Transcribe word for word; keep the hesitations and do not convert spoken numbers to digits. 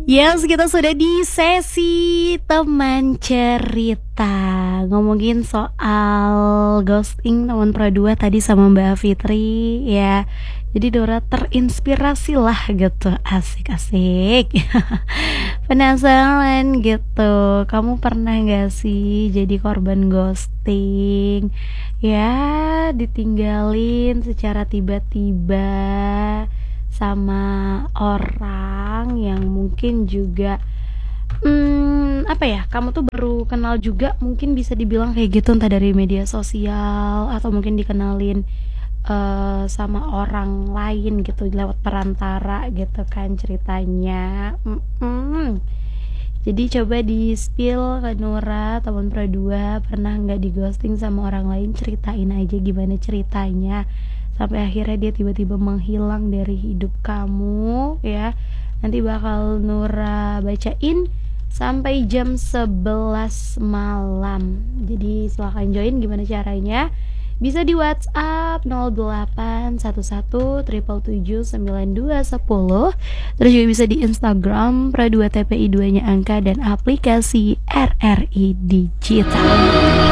Yes, kita sudah di sesi teman cerita. Ngomongin soal ghosting teman Pro dua tadi sama Mbak Fitri ya. Jadi Dora terinspirasi lah gitu. Asik-asik. Penasaran gitu. Kamu pernah gak sih jadi korban ghosting? Ya, ditinggalin secara tiba-tiba sama orang yang mungkin juga hmm, apa ya, kamu tuh baru kenal juga, mungkin bisa dibilang kayak gitu, entah dari media sosial atau mungkin dikenalin uh, sama orang lain gitu lewat perantara gitu kan ceritanya. Mm-mm. Jadi coba di spill ke Nura, teman Pro dua, pernah nggak di ghosting sama orang lain? Ceritain aja gimana ceritanya sampai akhirnya dia tiba-tiba menghilang dari hidup kamu ya. Nanti bakal Nura bacain sampai jam sebelas malam. Jadi silahkan join. Gimana caranya? Bisa di WhatsApp nol delapan satu satu tujuh tujuh tujuh sembilan dua satu nol. Terus juga bisa di Instagram Pro dua T P I dua nya angka dan aplikasi R R I Digital.